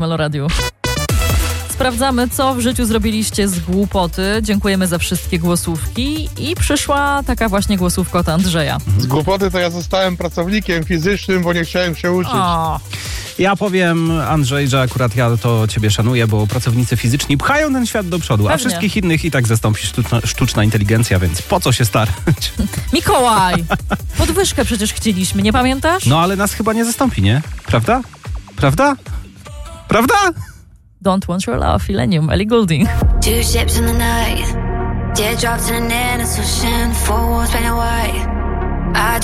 Meloradiu. Sprawdzamy, co w życiu zrobiliście z głupoty. Dziękujemy za wszystkie głosówki. I przyszła taka właśnie głosówka od Andrzeja. Z głupoty to ja zostałem pracownikiem fizycznym, bo nie chciałem się uczyć. Ja powiem, Andrzej, że akurat ja to ciebie szanuję, bo pracownicy fizyczni pchają ten świat do przodu, Pewnie. a wszystkich innych i tak zastąpi sztuczna inteligencja, więc po co się starać? Mikołaj! Podwyżkę przecież chcieliśmy, nie pamiętasz? No ale nas chyba nie zastąpi, nie? Prawda? Prawda? Prawda? Don't Want Your Love, Illenium, Ellie Goulding. Two ships in the night, teardrops in an innocent ocean, four walls painted white.